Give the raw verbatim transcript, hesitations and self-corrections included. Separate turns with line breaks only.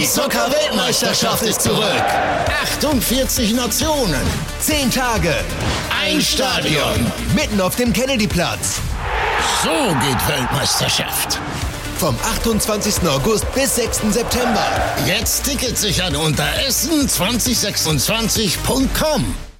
Die Zucker-Weltmeisterschaft ist zurück. achtundvierzig Nationen. zehn Tage. Ein Stadion.
Mitten auf dem Kennedyplatz.
So geht Weltmeisterschaft.
Vom achtundzwanzigsten August bis sechsten September.
Jetzt Tickets sichern unter essen zwanzig sechsundzwanzig punkt com.